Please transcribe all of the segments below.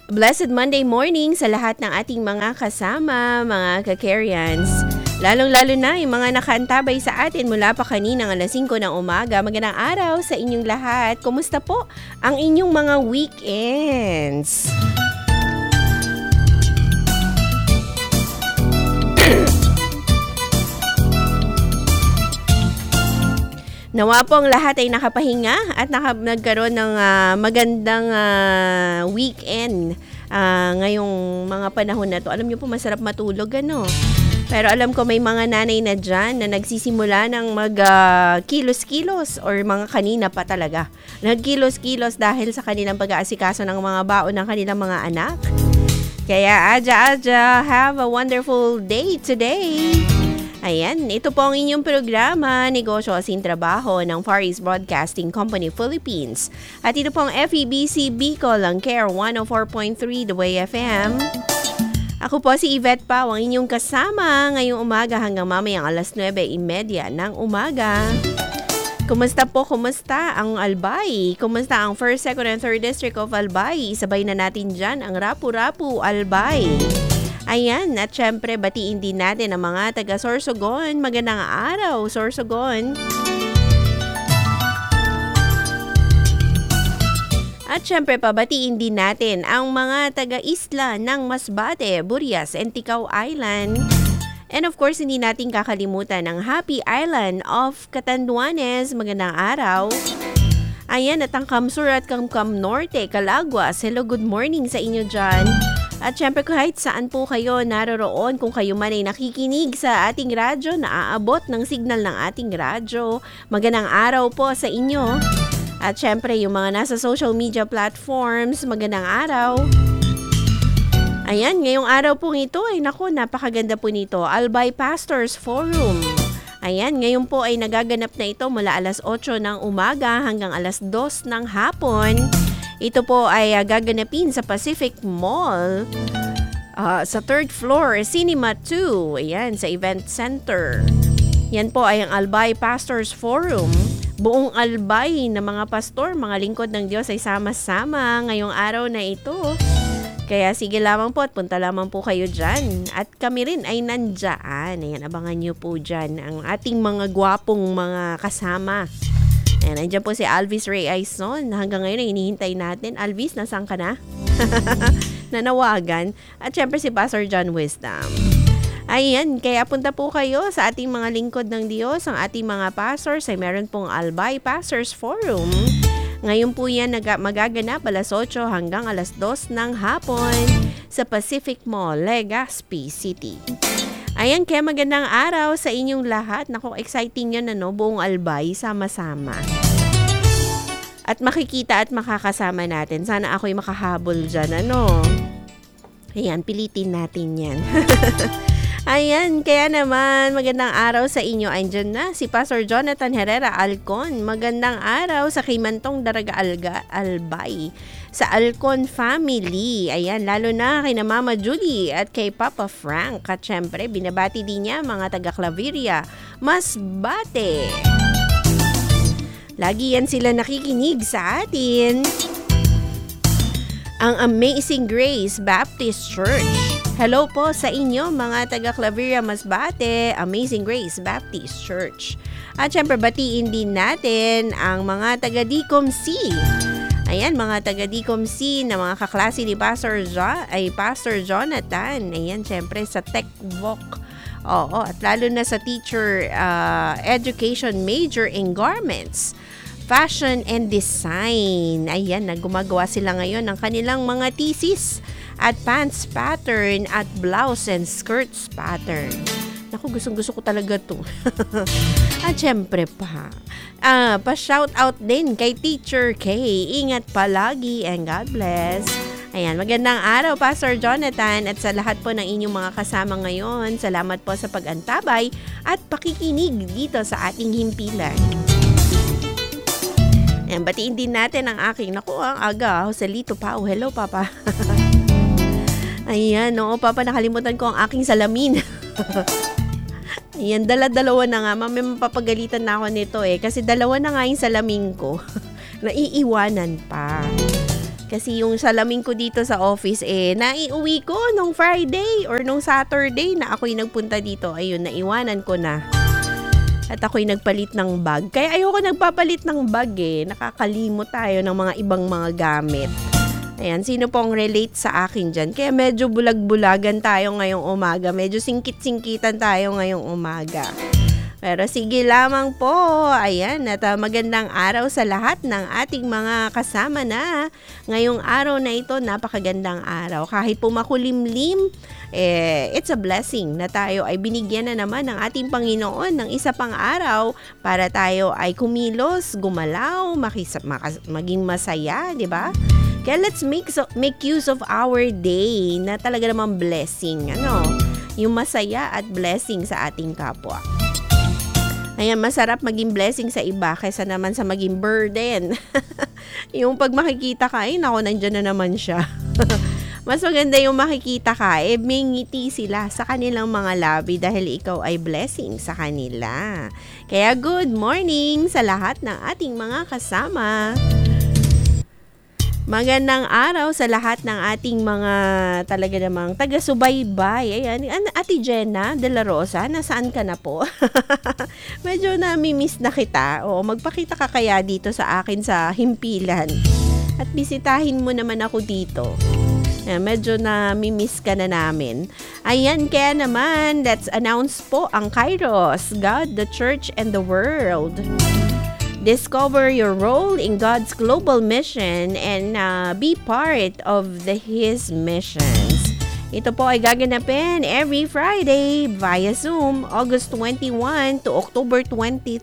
Blessed Monday morning sa lahat ng ating mga kasama, mga ka-Carians. Lalong-lalo na yung mga nakaantabay sa atin mula pa kaninang alas 5 ng umaga. Magandang araw sa inyong lahat. Kumusta po ang inyong mga weekends? Nawa po ang lahat ay nakapahinga at nagkaroon ng magandang weekend ngayong mga panahon na to. Alam niyo po, masarap matulog, ano? Pero alam ko may mga nanay na dyan na nagsisimula ng kilos-kilos or mga kanina pa talaga. Nagkilos-kilos dahil sa kanilang pag-aasikaso ng mga baon ng kanilang mga anak. Kaya aja, have a wonderful day today! Ayan, ito po ang inyong programa, Negosyo Asin Trabaho ng Far East Broadcasting Company Philippines. At ito po ang FEBC Bicol, ang Care 104.3 The Way FM. Ako po si Yvette Pao, ang inyong kasama ngayong umaga hanggang mamayang alas 9:30 ng umaga. Kumusta po? Kumusta ang Albay? Kumusta ang 1st, 2nd, and 3rd District of Albay? Isabay na natin dyan ang Rapu-Rapu Albay. Ayan, at syempre batiin din natin ang mga taga Sorsogon. Magandang araw, Sorsogon. At syempre pabatiin din natin ang mga taga Isla ng Masbate, Burias, and Ticao Island. And of course, hindi natin kakalimutan ang Happy Island of Catanduanes. Magandang araw. Ayan, at ang Kamsur at Kamkam Norte, Calaguas. Hello, good morning sa inyo dyan. At syempre kahit saan po kayo naroroon, kung kayo man ay nakikinig sa ating radyo, naaabot ng signal ng ating radyo, magandang araw po sa inyo. At syempre yung mga nasa social media platforms, magandang araw. Ayan, ngayong araw pong ito ay naku, napakaganda po nito, Albay Pastors Forum. Ayan, ngayon po ay nagaganap na ito mula alas 8 ng umaga hanggang alas 2 ng hapon. Ito po ay gaganapin sa Pacific Mall sa 3rd floor, Cinema 2, ayan, sa Event Center. Yan po ay ang Albay Pastors Forum. Buong Albay na mga pastor, mga lingkod ng Diyos ay sama-sama ngayong araw na ito. Kaya sige lamang po at punta lamang po kayo dyan. At kami rin ay nandyan. Ayan, abangan nyo po dyan ang ating mga gwapong mga kasama. Ayan, nandiyan po si Alvis Ray Aison. Hanggang ngayon ay hinihintay natin. Alvis, nasaan ka na? Nanawagan. At syempre si Pastor John Wisdom. Ayan, kaya punta po kayo sa ating mga lingkod ng Diyos. Ang ating mga pastors ay meron pong Albay Pastors Forum. Ngayon po yan magaganap alas 8 hanggang alas 2 ng hapon sa Pacific Mall, Legazpi City. Ayan, kaya magandang araw sa inyong lahat. Naku, exciting yun, ano? Buong Albay, sama-sama. At makikita at makakasama natin. Sana ako'y makahabol dyan, ano? Ayan, pilitin natin yan. Ayan, kaya naman, magandang araw sa inyo. Andyan na si Pastor Jonathan Herrera Alcon. Magandang araw sa kay Mantong Daraga Albay. Sa Alcon family. Ayan, lalo na kay na Mama Julie at kay Papa Frank. At syempre, binabati din niya mga taga Claveria, Masbate. Lagi yan sila nakikinig sa atin. Ang Amazing Grace Baptist Church. Hello po sa inyo mga taga Claveria, Masbate, Amazing Grace Baptist Church. At syempre, batiin din natin ang mga taga DCOMC. Ayan, mga taga-DCOMC na mga kaklase ni Pastor Jonathan. Ayan, syempre sa TechVoc. Oo, at lalo na sa teacher education major in garments, fashion and design. Ayan, gumagawa sila ngayon ng kanilang mga thesis at pants pattern at blouse and skirts pattern. Naku, gustong-gusto ko talaga to. At syempre pa-shout out din kay Teacher K. Ingat palagi and God bless. Ayan, magandang araw Pastor Jonathan at sa lahat po ng inyong mga kasama ngayon. Salamat po sa pag-antabay at pakikinig dito sa ating himpilan. Ayan, batiin din natin ang aking, ang aga, Joselito Pao. Hello, Papa. Ayan, oo, Papa, nakalimutan ko ang aking salamin. Ayan, dala-dalawa na nga. May mapapagalitan na ako nito kasi dalawa na nga yung salamin ko. Naiiwanan pa. Kasi yung salamin ko dito sa office naiuwi ko nung Friday or nung Saturday na ako'y nagpunta dito. Ayun, naiwanan ko na. At ako'y nagpalit ng bag. Kaya ayoko nagpapalit ng bag Nakakalimot tayo ng mga ibang mga gamit. Ayan, sino pong relate sa akin dyan? Kaya medyo bulag-bulagan tayo ngayong umaga. Medyo singkit-singkitan tayo ngayong umaga. Pero sige lamang po. Ayan, at magandang araw sa lahat ng ating mga kasama na ngayong araw na ito. Napakagandang araw. Kahit po makulimlim, it's a blessing na tayo ay binigyan na naman ng ating Panginoon ng isa pang araw para tayo ay kumilos, gumalaw, maging masaya, di ba? Kaya let's make use of our day na talaga namang blessing. Yung masaya at blessing sa ating kapwa. Ayan, masarap maging blessing sa iba kaysa naman sa maging burden. Yung pag makikita ka, nako, nandyan na naman siya. Mas maganda yung makikita ka, may ngiti sila sa kanilang mga labi dahil ikaw ay blessing sa kanila. Kaya good morning sa lahat ng ating mga kasama. Magandang araw sa lahat ng ating mga talaga namang taga-subaybay. Ayan, Ate Jenna de la Rosa, nasaan ka na po? Medyo nami-miss na kita. O, magpakita ka kaya dito sa akin sa Himpilan. At bisitahin mo naman ako dito. Ayan, medyo nami-miss ka na namin. Ayan, kaya naman, let's announce po ang Kairos, God, the Church, and the World. Discover your role in God's global mission and be part of His missions. Ito po ay gaganapin every Friday via Zoom, August 21 to October 23.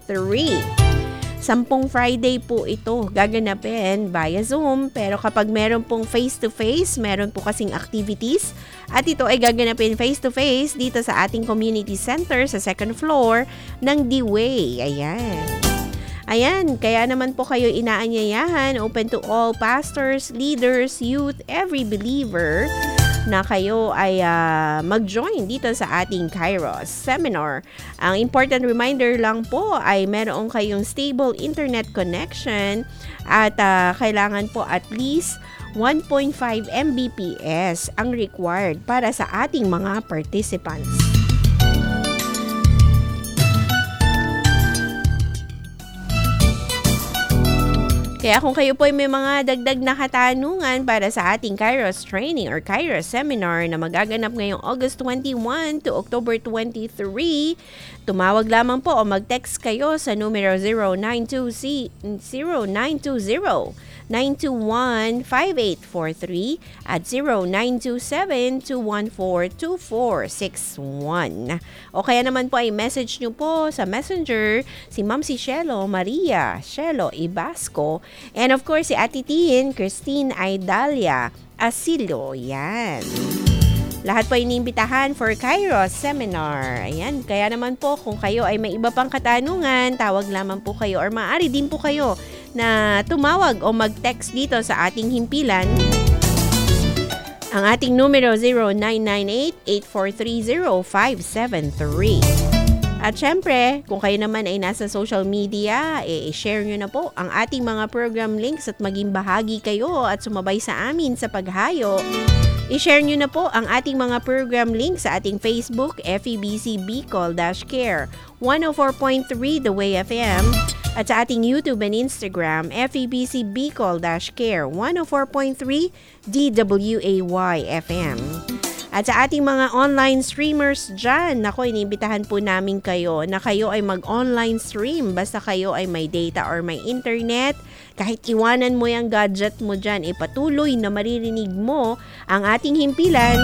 10 Friday po ito gaganapin via Zoom, pero kapag meron pong face-to-face, meron po kasing activities at ito ay gaganapin face-to-face dito sa ating community center sa second floor ng D-Way. Ayan, kaya naman po kayo inaanyayahan, open to all pastors, leaders, youth, every believer na kayo ay mag-join dito sa ating Kairos seminar. Ang important reminder lang po ay meron kayong stable internet connection at kailangan po at least 1.5 Mbps ang required para sa ating mga participants. Kaya kung kayo po ay may mga dagdag na katanungan para sa ating Kairos training or Kairos seminar na magaganap ngayong August 21 to October 23, tumawag lamang po o mag-text kayo sa numero 0920-921-5843 at 0927-214-2461. O kaya naman po ay message nyo po sa Messenger si Ma'am Shelo Maria Ibasco. And of course, si Ate Tin, Christine Aidalia Asilio. Yan. Lahat po iniimbitahan for Kairos Seminar. Ayan. Kaya naman po, kung kayo ay may iba pang katanungan, tawag lamang po kayo or maaari din po kayo na tumawag o mag-text dito sa ating himpilan. Ang ating numero 0998-8430573. At syempre, kung kayo naman ay nasa social media, i-share nyo na po ang ating mga program links at maging bahagi kayo at sumabay sa amin sa paghayo. I-share nyo na po ang ating mga program links sa ating Facebook, FEBC Bicol-Care, 104.3 The Way FM, at sa ating YouTube and Instagram, FEBC Bicol-Care, 104.3 DWAY FM. At sa ating mga online streamers dyan, iniimbitahan po namin kayo na kayo ay mag-online stream. Basta kayo ay may data or may internet, kahit iwanan mo yung gadget mo dyan, patuloy na maririnig mo ang ating himpilan.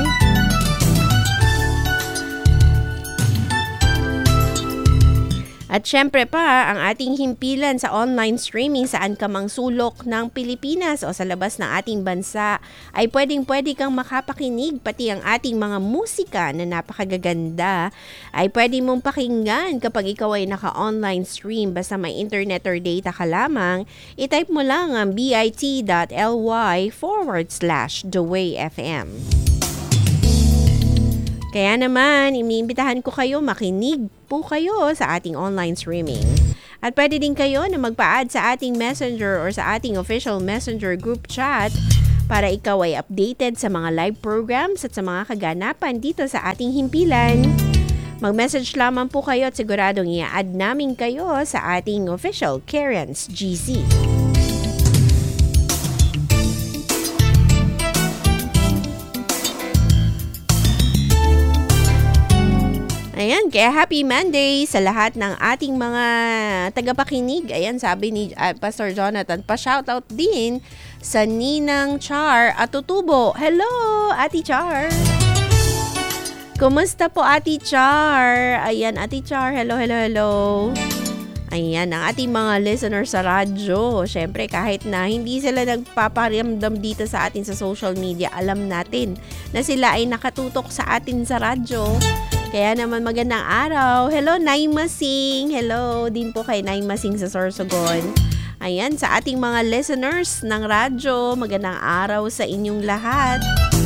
At syempre pa, ang ating himpilan sa online streaming saan ka mang sulok ng Pilipinas o sa labas ng ating bansa ay pwedeng-pwede kang makapakinig, pati ang ating mga musika na napakagaganda ay pwede mong pakinggan kapag ikaw ay naka-online stream. Basta may internet or data ka lamang, itype mo lang ang bit.ly/thewayfm. Kaya naman, iniimbitahan ko kayo makinig po kayo sa ating online streaming. At pwede din kayo na magpa-add sa ating messenger or sa ating official messenger group chat para ikaw ay updated sa mga live programs at sa mga kaganapan dito sa ating himpilan. Mag-message lamang po kayo at siguradong i-add namin kayo sa ating official Karen's GC. Ayan, kaya happy Monday sa lahat ng ating mga tagapakinig. Ayan, sabi ni Pastor Jonathan, pa-shoutout din sa Ninang Char at Tutubo. Hello, Ate Char! Kumusta po, Ate Char? Ayan, Ate Char, hello. Ayan, ang ating mga listeners sa radyo. Siyempre, kahit na hindi sila nagpaparamdam dito sa atin sa social media, alam natin na sila ay nakatutok sa atin sa radyo. Kaya naman magandang araw. Hello, Naima Singh. Hello din po kay Naima Singh sa Sorsogon. Ayan, sa ating mga listeners ng radyo, magandang araw sa inyong lahat.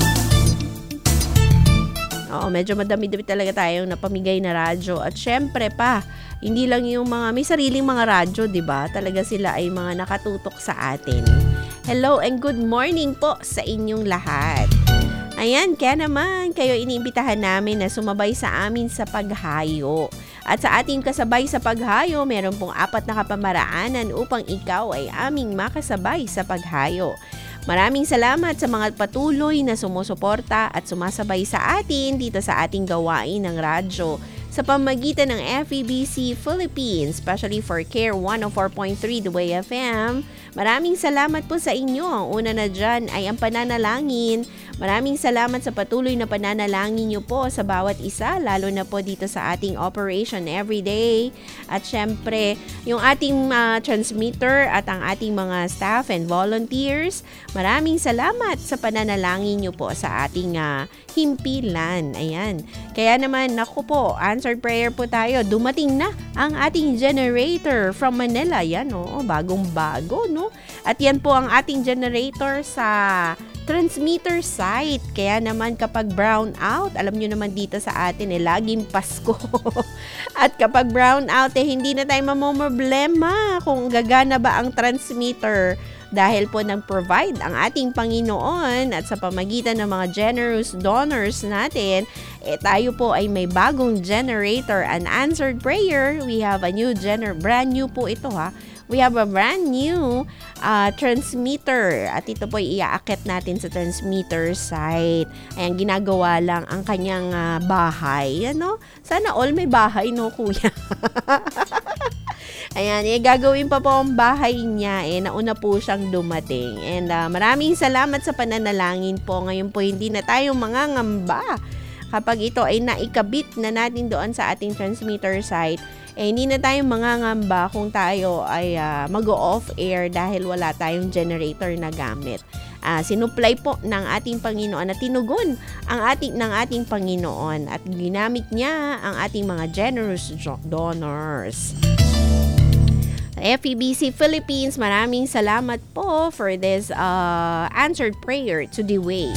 Oo, medyo madami-dami talaga tayong napamigay na radyo. At syempre pa, hindi lang yung mga, may sariling mga radyo, di ba? Talaga sila ay mga nakatutok sa atin. Hello and good morning po sa inyong lahat. Ayan, kaya naman kayo iniimbitahan namin na sumabay sa amin sa paghayo. At sa ating kasabay sa paghayo, meron pong 4 na kapamaraanan upang ikaw ay aming makasabay sa paghayo. Maraming salamat sa mga patuloy na sumusuporta at sumasabay sa atin dito sa ating gawain ng radyo sa pamamagitan ng FEBC Philippines, especially for Care 104.3 The Way FM. Maraming salamat po sa inyo. Ang una na dyan ay ang pananalangin. Maraming salamat sa patuloy na pananalangin nyo po sa bawat isa, lalo na po dito sa ating Operation Everyday. At syempre, yung ating transmitter at ang ating mga staff and volunteers, maraming salamat sa pananalangin nyo po sa ating himpilan. Ayan. Kaya naman, naku po, answered prayer po tayo. Dumating na ang ating generator from Manila. Yan, bagong-bago, no? At yan po ang ating generator sa transmitter site. Kaya naman kapag brown out, alam nyo naman dito sa atin laging Pasko. At kapag brown out hindi na tayo mamomroblema kung gagana ba ang transmitter. Dahil po nag-provide ang ating Panginoon at sa pamagitan ng mga generous donors natin, tayo po ay may bagong generator, an answered prayer. We have a new brand new po ito We have a brand new transmitter at ito po iaakit natin sa transmitter site. Ayan, ginagawa lang ang kanyang bahay. Ano? Sana all may bahay, no, kuya? Ayan, gagawin pa po ang bahay niya. Nauna po siyang dumating. And maraming salamat sa pananalangin po. Ngayon po hindi na tayo mangangamba. Kapag ito ay naikabit na natin doon sa ating transmitter site, hindi na tayo mangangamba kung tayo ay mag-off air dahil wala tayong generator na gamit. Sinupply po ng ating Panginoon at tinugon ng ating Panginoon at ginamit niya ang ating mga generous donors. FEBC Philippines, maraming salamat po for this answered prayer to the way.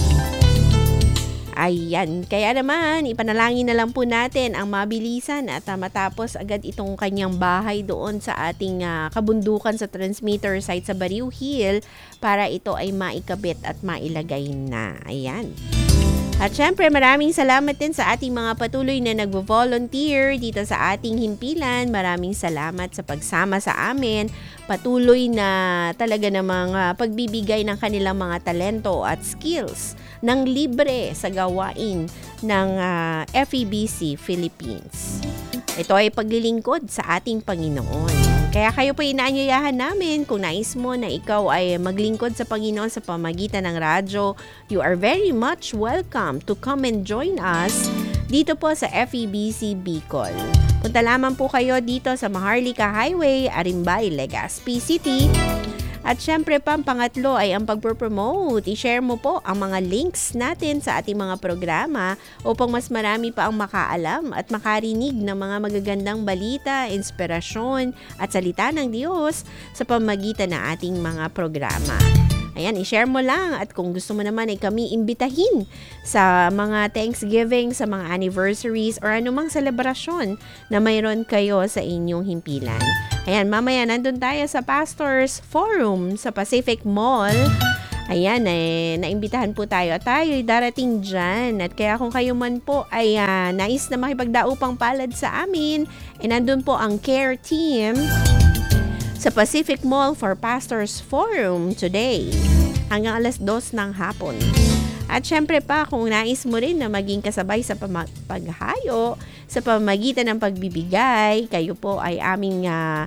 Ayan, kaya naman ipanalangin na lang po natin ang mabilisan at matapos agad itong kanyang bahay doon sa ating kabundukan sa transmitter site sa Bariu Hill para ito ay maikabit at mailagay na. Ayan. At syempre maraming salamat din sa ating mga patuloy na nagvo-volunteer dito sa ating himpilan. Maraming salamat sa pagsama sa amin. Patuloy na talaga namang pagbibigay ng kanilang mga talento at skills ng libre sa gawain ng FEBC Philippines. Ito ay paglilingkod sa ating Panginoon. Kaya kayo po inaanyayahan namin kung nais mo na ikaw ay maglingkod sa Panginoon sa pamagitan ng radyo, you are very much welcome to come and join us dito po sa FEBC Bicol. Punta lamang po kayo dito sa Maharlika Highway, Arimbay, Legazpi City. At syempre pa, ang pangatlo ay ang pagpropromote. I-share mo po ang mga links natin sa ating mga programa upang mas marami pa ang makaalam at makarinig ng mga magagandang balita, inspirasyon at salita ng Diyos sa pamamagitan ng ating mga programa. Ayan, i-share mo lang at kung gusto mo naman ay kami imbitahin sa mga Thanksgiving, sa mga anniversaries or anumang selebrasyon na mayroon kayo sa inyong himpilan. Ayan, mamaya nandun tayo sa Pastors Forum sa Pacific Mall. Ayan, naimbitahan po tayo at tayo'y darating dyan. At kaya kung kayo man po ay nais na makipagdaupang palad sa amin, nandun po ang care team sa Pacific Mall for Pastors Forum today hanggang alas 2 ng hapon. At syempre pa, kung nais mo rin na maging kasabay sa paghayo, sa pamamagitan ng pagbibigay, kayo po ay aming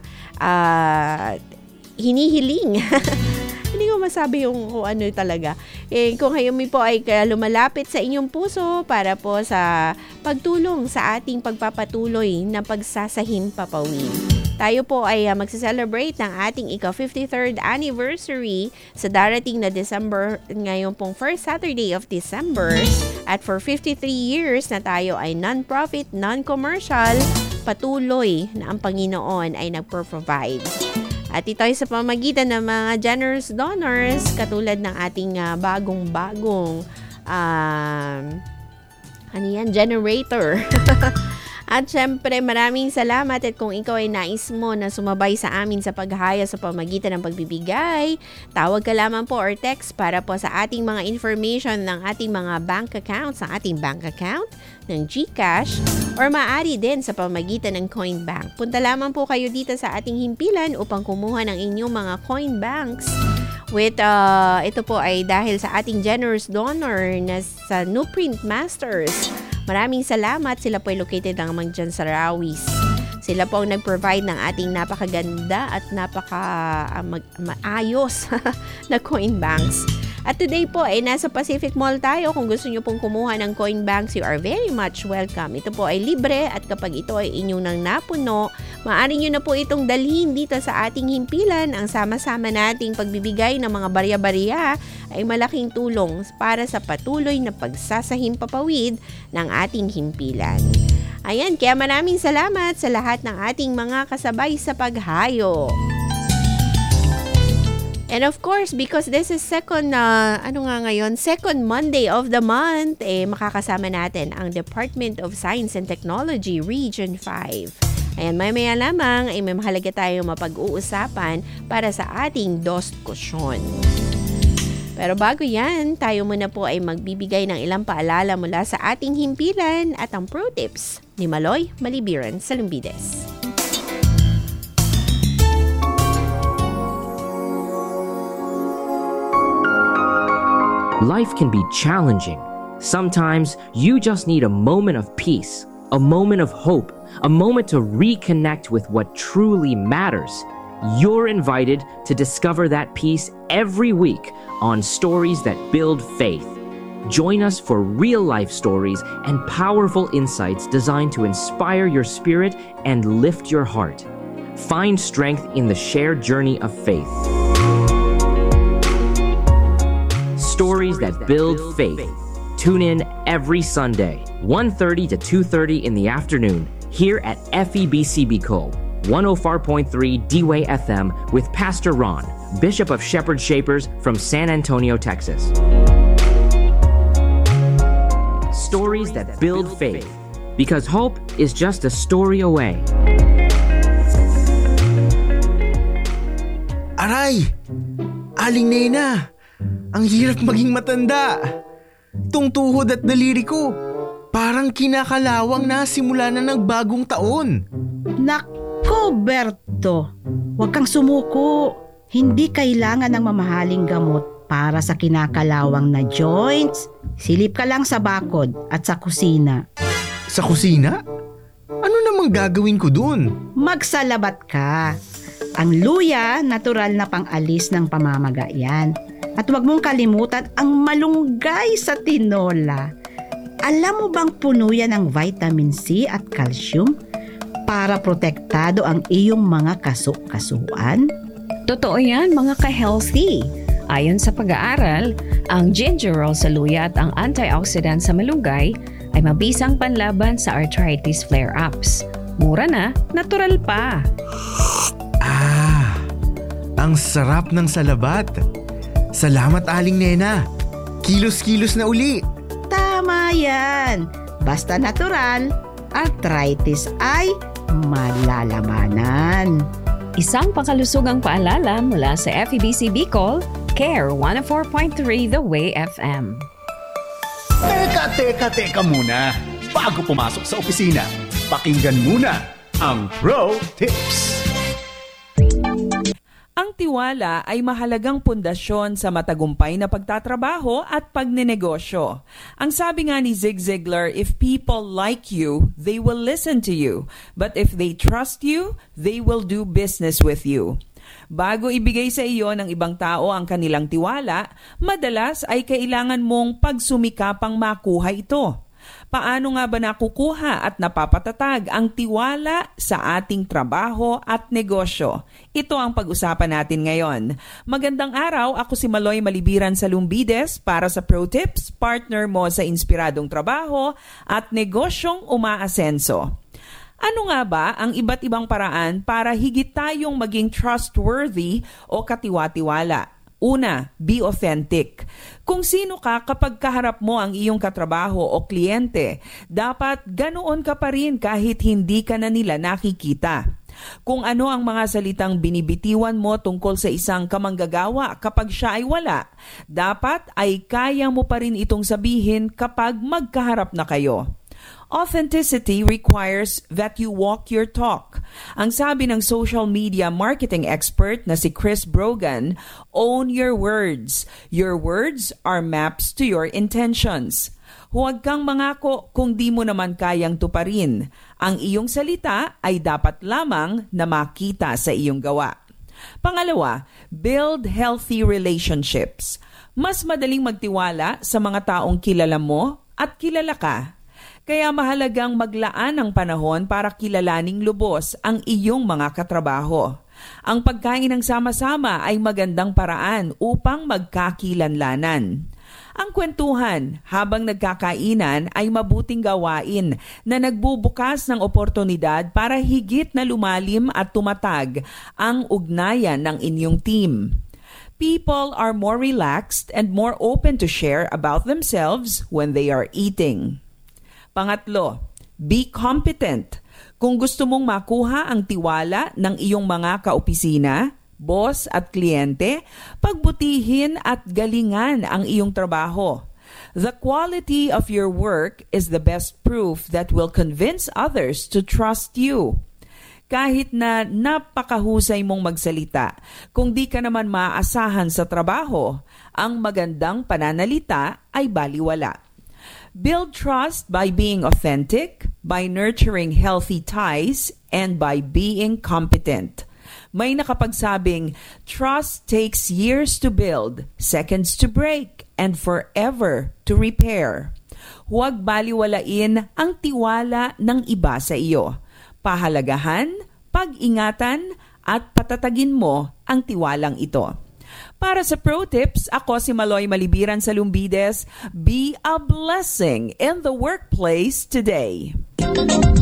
hinihiling. Hindi ko masabi yung kung ano talaga. Kung kayo po ay lumalapit sa inyong puso para po sa pagtulong sa ating pagpapatuloy na pagsasahim papawid. Tayo po ay magse-celebrate ng ating ika-53rd anniversary sa darating na December, ngayon pong first Saturday of December. At for 53 years na tayo ay non-profit, non-commercial, patuloy na ang Panginoon ay nagpo-provide. At ito ay sa pamagitan ng mga generous donors katulad ng ating bagong-bagong generator. At syempre, maraming salamat at kung ikaw ay nais mo na sumabay sa amin sa paghaya sa pamagitan ng pagbibigay, tawag ka lamang po or text para po sa ating mga information ng ating mga bank accounts, ng ating bank account, ng GCash, or maaari din sa pamagitan ng Coin Bank. Punta lamang po kayo dito sa ating himpilan upang kumuha ng inyong mga coin banks. Ito po ay dahil sa ating generous donor na sa New Print Masters. Maraming salamat. Sila po ay located naman dyan sa Rawis. Sila po ang nag-provide ng ating napakaganda at maayos na coin banks. At today po ay nasa Pacific Mall tayo. Kung gusto nyo pong kumuha ng coin banks, you are very much welcome. Ito po ay libre at kapag ito ay inyong nang napuno, maaari nyo na po itong dalhin dito sa ating himpilan. Ang sama-sama nating pagbibigay ng mga barya-barya ay malaking tulong para sa patuloy na pagsasahim papawid ng ating himpilan. Ayan, kaya maraming salamat sa lahat ng ating mga kasabay sa paghayo. And of course, because this is second Monday of the month, makakasama natin ang Department of Science and Technology Region 5. Ayan, maya lamang ay may mahalaga tayong mapag-uusapan para sa ating diskusyon. Pero bago yan, tayo muna po ay magbibigay ng ilang paalala mula sa ating himpilan at ang pro tips ni Maloy Malibiran Salumbides. Life can be challenging. Sometimes you just need a moment of peace, a moment of hope, a moment to reconnect with what truly matters. You're invited to discover that peace every week on Stories That Build Faith. Join us for real-life stories and powerful insights designed to inspire your spirit and lift your heart. Find strength in the shared journey of faith. Stories That Build Faith. Tune in every Sunday, 1:30 to 2:30 in the afternoon, here at FEBC Bicol, 104.3 D-Way FM with Pastor Ron, Bishop of Shepherd Shapers from San Antonio, Texas. Stories That Build Faith, because hope is just a story away. Aray! Aling Nena! Ang hirap maging matanda. Tuhod at daliri ko. Parang kinakalawang na simula na ng bagong taon. Nako, Berto. Huwag kang sumuko. Hindi kailangan ng mamahaling gamot para sa kinakalawang na joints. Silip ka lang sa bakod at sa kusina. Sa kusina? Ano namang gagawin ko dun? Magsalabat ka. Ang luya, natural na pang-alis ng pamamaga yan. At huwag mong kalimutan ang malunggay sa tinola. Alam mo bang puno yan ng vitamin C at calcium para protektado ang iyong mga kasu-kasuan? Totoo yan mga ka-healthy. Ayon sa pag-aaral, ang gingerol sa luya at ang antioxidant sa malunggay ay mabisang panlaban sa arthritis flare-ups. Mura na, natural pa. Ang sarap ng salabat. Salamat, Aling Nena. Kilos-kilos na uli. Tama yan. Basta natural, arthritis ay malalabanan. Isang pakalusugang paalala mula sa FEBC Bicol, Care 104.3 The Way FM. Teka muna. Bago pumasok sa opisina, pakinggan muna ang Pro Tips. Ang tiwala ay mahalagang pundasyon sa matagumpay na pagtatrabaho at pagnenegosyo. Ang sabi nga ni Zig Ziglar, if people like you, they will listen to you. But if they trust you, they will do business with you. Bago ibigay sa iyo ng ibang tao ang kanilang tiwala, madalas ay kailangan mong pagsumikapang makuha ito. Paano nga ba nakukuha at napapatatag ang tiwala sa ating trabaho at negosyo? Ito ang pag-usapan natin ngayon. Magandang araw, ako si Maloy Malibiran sa Lumbides para sa Pro Tips, partner mo sa inspiradong trabaho at negosyong umaasenso. Ano nga ba ang iba't ibang paraan para higit tayong maging trustworthy o katiwa-tiwala? Una, be authentic. Kung sino ka kapag kaharap mo ang iyong katrabaho o kliyente, dapat ganoon ka pa rin kahit hindi ka na nila nakikita. Kung ano ang mga salitang binibitiwan mo tungkol sa isang kamanggagawa kapag siya ay wala, dapat ay kaya mo pa rin itong sabihin kapag magkaharap na kayo. Authenticity requires that you walk your talk. Ang sabi ng social media marketing expert na si Chris Brogan, own your words. Your words are maps to your intentions. Huwag kang mangako kung di mo naman kayang tuparin. Ang iyong salita ay dapat lamang na makita sa iyong gawa. Pangalawa, build healthy relationships. Mas madaling magtiwala sa mga taong kilala mo at kilala ka. Kaya mahalagang maglaan ng panahon para kilalaning lubos ang iyong mga katrabaho. Ang pagkain ng sama-sama ay magandang paraan upang magkakilanlanan. Ang kwentuhan habang nagkakainan ay mabuting gawain na nagbubukas ng oportunidad para higit na lumalim at tumatag ang ugnayan ng inyong team. People are more relaxed and more open to share about themselves when they are eating. Pangatlo, be competent. Kung gusto mong makuha ang tiwala ng iyong mga kaopisina, boss at kliyente, pagbutihin at galingan ang iyong trabaho. The quality of your work is the best proof that will convince others to trust you. Kahit na napakahusay mong magsalita, kung di ka naman maaasahan sa trabaho, ang magandang pananalita ay baliwala. Build trust by being authentic, by nurturing healthy ties, and by being competent. May nakapagsabing, trust takes years to build, seconds to break, and forever to repair. Huwag baliwalain ang tiwala ng iba sa iyo. Pahalagahan, pag-ingatan, at patatagin mo ang tiwalang ito. Para sa Pro Tips, ako si Maloy Malibiran sa Lumbides. Be a blessing in the workplace today.